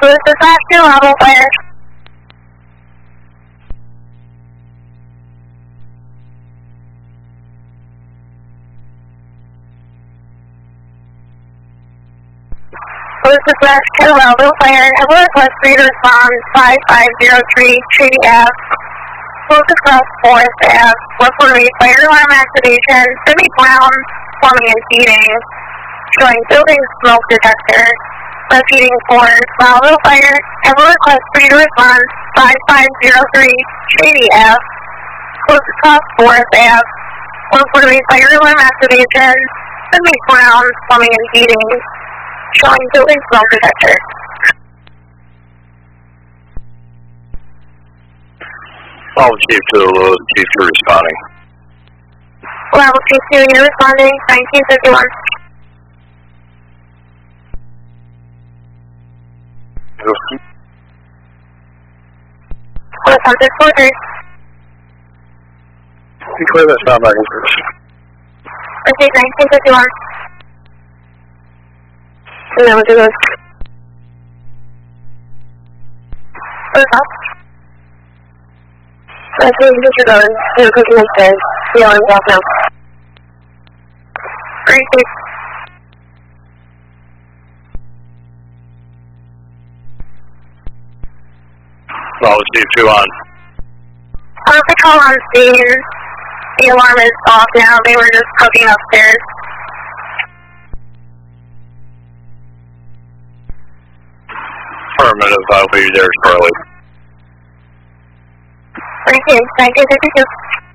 Cruise dispatch, level fire. Cruise dispatch, level fire. I will request for you to respond 5503 Treaty Ave. Close across Forest Ave. Report a fire alarm activation. Semi-ground plumbing and heating. Showing building smoke detector. Proceeding for Bravo Fire. I will request for you to respond 5503 Shady Ave. Close across Forest Ave. Report a fire alarm activation. Semi-ground plumbing and heating. Showing building smoke detector. Bravo Chief to Chief, you're responding. Bravo Chief 2, you're responding 1951. Close on 643. Clear that sound back first. Proceed 1951. And then we'll do those. Close up. Let's see if you're going. You're cooking upstairs. The alarm's off now. Great. Bravo Chief 2 on. Patrol on scene. The alarm is off now. They were just cooking upstairs. Affirmative, I'll be there shortly. Thank you. 1952.